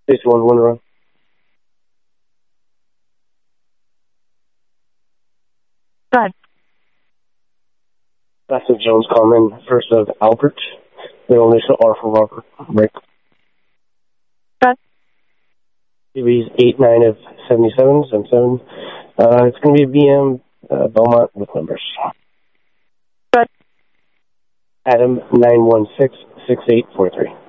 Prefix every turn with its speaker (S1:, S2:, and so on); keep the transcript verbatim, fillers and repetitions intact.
S1: Six one one run.
S2: Go ahead.
S1: Last of Jones Common, first of Albert. Middle initial R for Robert. Rick.
S2: Go ahead.
S1: Series eight nine of seventy-seven, seventy-seven. Uh, it's going to be a B M uh, Belmont with numbers.
S2: Go ahead.
S1: Adam nine one six six eight four three.